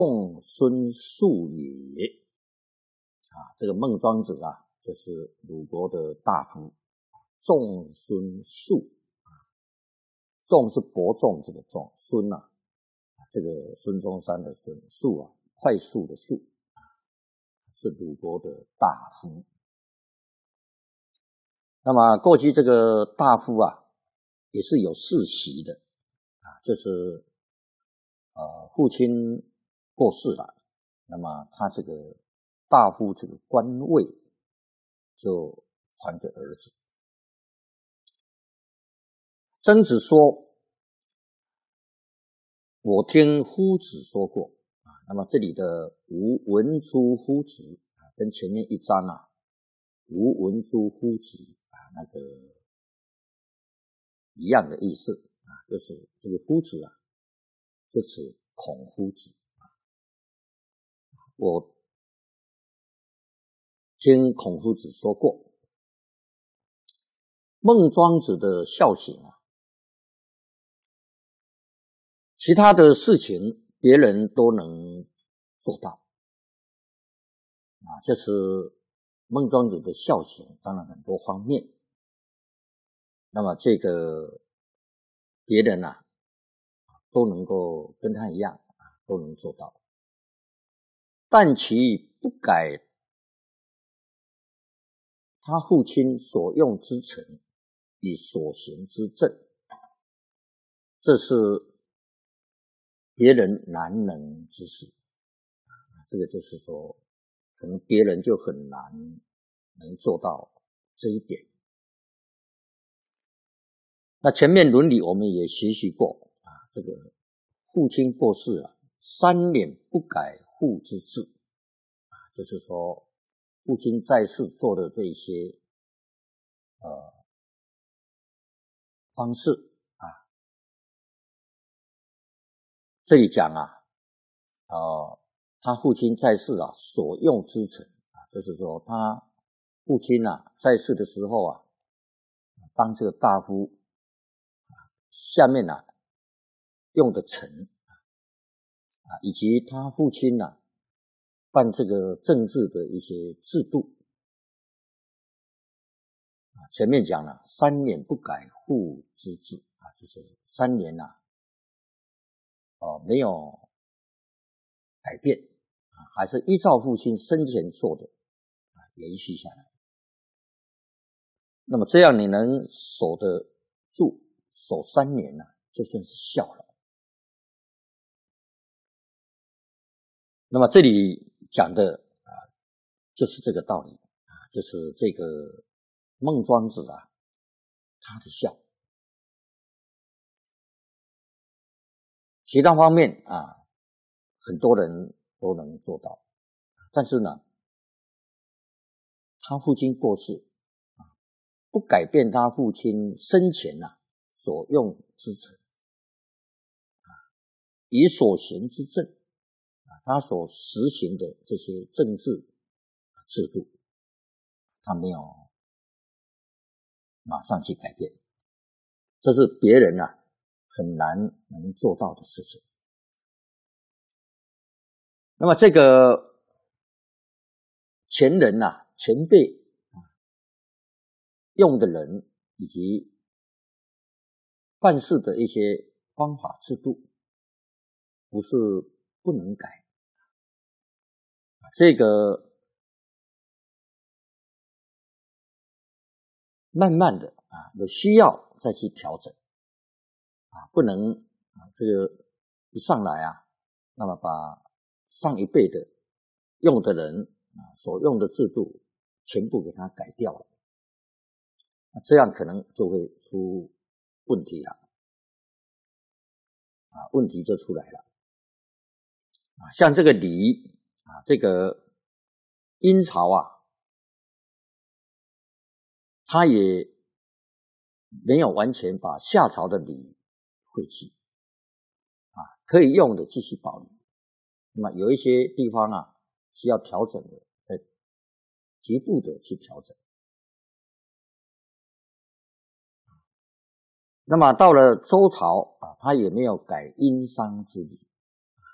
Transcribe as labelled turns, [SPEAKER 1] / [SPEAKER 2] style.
[SPEAKER 1] 仲孙宿也。这个孟庄子啊，就是鲁国的大夫。仲孙宿，仲是伯仲这个仲，孙啊，这个孙中山的孙，宿啊，快速的速，是鲁国的大夫。那么过去这个大夫啊，也是有世袭的就是父亲过世了，那么他这个大夫这个官位就传给儿子。曾子说：“我听夫子说过。”那么这里的吾闻诸夫子跟前面一章吾闻诸夫子那个一样的意思就是这个夫子就指孔夫子我听孔夫子说过。孟庄子的孝行其他的事情别人都能做到这是孟庄子的孝行，当然很多方面。那么这个别人都能够跟他一样都能做到，但其不改他父亲所用之诚与所行之正，这是别人难能之事。这个就是说可能别人就很难能做到这一点。那前面伦理我们也学习过这个父亲过世3年不改父之志就是说父亲在世做的这些方式这里讲他父亲在世所用之诚就是说他父亲在世的时候当这个大夫下面用的诚以及他父亲办这个政治的一些制度前面讲了3年不改父之志就是3年没有改变还是依照父亲生前做的延续下来。那么这样你能守得住，守3年就算是孝了。那么这里讲的就是这个道理就是这个孟庄子他的孝。其他方面很多人都能做到，但是呢他父亲过世不改变他父亲生前所用之诚以所行之正他所实行的这些政治制度他没有马上去改变，这是别人很难能做到的事情。那么这个前人前辈用的人以及办事的一些方法制度不是不能改这个慢慢的有需要再去调整不能这个一上来那么把上一辈的用的人所用的制度全部给它改掉了这样可能就会出问题了问题就出来了像这个礼这个殷朝他也没有完全把夏朝的礼废弃可以用的继续保留。那么有一些地方需要调整的再局部的去调整。那么到了周朝他也没有改殷商之礼